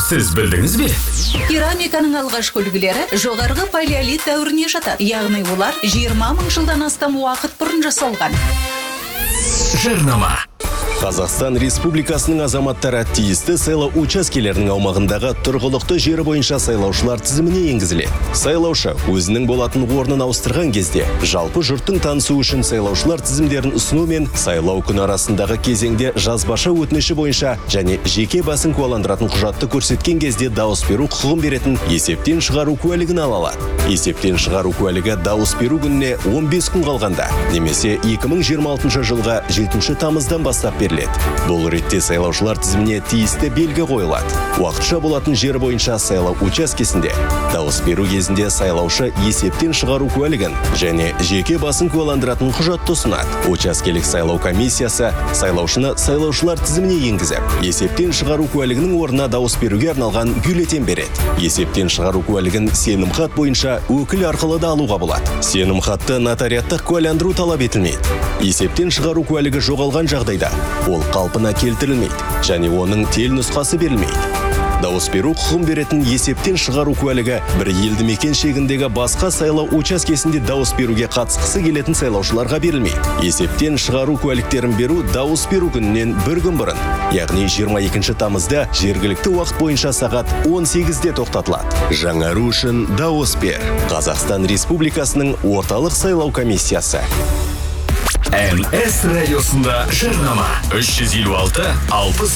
Сіз білдіңіз бе? Керамиканың алғашқы үлгілері жоғарғы палеолит дәуіріне жатады. Яғни олар 20 мың жылдан астам уақыт бұрын жасалған. Жарнама. Қазақстан Республикасының азаматтары тиісті сайлау учаскелерінің аумағындағы тұрғылықты жері бойынша сайлаушылар тізіміне енгізіледі. Сайлаушы өзінің болатын орнын ауыстырған кезде жалпы жұрттың танысу үшін сайлаушылар тізімдерін ұсыну мен сайлау күні арасындағы кезеңде жазбаша өтініші бойынша және жеке басын куәландыратын құжатты көрсеткен кезде дауыс беру құқығын беретін есептен шығару куәлігін ала алады. Есептен шығару куәлігі дауыс беру күніне 15 күн қалғанда немесе 2026 жылға 7 тамыздан бастап беріледі. Бұл ретте сайлаушылар тізіміне тиісті белгі қойылады. Уақытша болатын жер бойынша сайлау учаскесінде дауыс беру кезінде сайлаушы есептен шығару куәлігін және жеке басын куәландыратын құжатты ұсынады. Учаскелік сайлау комиссиясы сайлаушыны сайлаушылар тізіміне енгізіп, есептен шығару куәлігінің орнына дауыс беруге арналған бюллетень береді. Есептен шығару куәлігін сенімхат бойынша өкіл арқылы да алуға болады. Сенімхатты нотариаттық куәландыру талап етілмейді. Есептен шығару куәлігі жоғалған жағдайда ол қалпына келтірілмейді және оның телнұсқасы берілмейді. Дауыс беру құқығын беретін есептен шығару куәлігі бір елді мекен шегіндегі басқа сайлау учаскесінде дауыс беруге қатысқысы келетін сайлаушыларға берілмейді. Есептен шығару куәліктерін беру дауыс беру күнінен бір күн бұрын, яғни 22 тамызда жергілікті уақыт бойынша сағат 18-де тоқтатылады. Жаңару үшін дауыс бер. Қазақстан Республикасының орталық сайлау комиссиясы. МС радиосында жарнама. 356 60